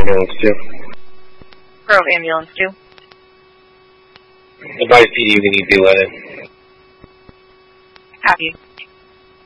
Ambulance 2. Grove Ambulance 2. Advise PD we need to let in. Copy.